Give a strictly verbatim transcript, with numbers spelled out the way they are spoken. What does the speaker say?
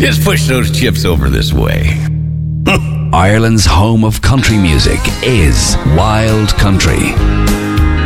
Just push those chips over this way. Ireland's home of country music is Wild Country.